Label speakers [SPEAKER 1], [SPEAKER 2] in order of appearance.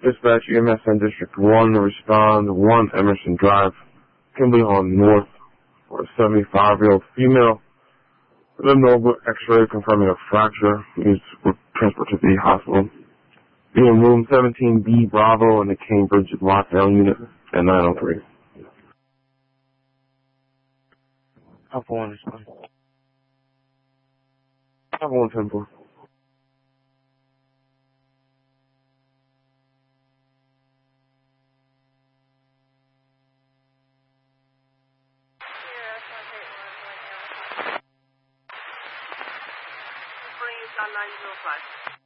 [SPEAKER 1] Dispatch EMSN District 1 to respond to 1 Emerson Drive, Kimberly Hall North, for a 75-year-old female with a notebook x-ray confirming a fracture. Needs transported to the hospital. Being room 17B Bravo in the Cambridge lockdown unit at 903. Alpha 1 respond. Alpha 1 10-4.
[SPEAKER 2] On 905.